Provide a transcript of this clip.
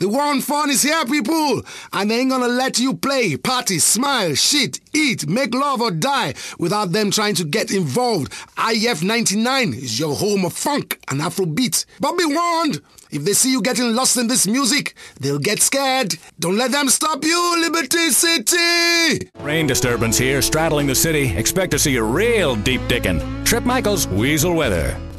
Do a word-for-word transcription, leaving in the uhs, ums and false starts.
The war on fun is here, people, and they ain't gonna let you play, party, smile, shit, eat, make love or die without them trying to get involved. I F ninety-nine is your home of funk and Afrobeat. But be warned, if they see you getting lost in this music, they'll get scared. Don't let them stop you, Liberty City! Rain disturbance here, straddling the city. Expect to see a real deep dickin'. Trip Michaels, Weasel Weather.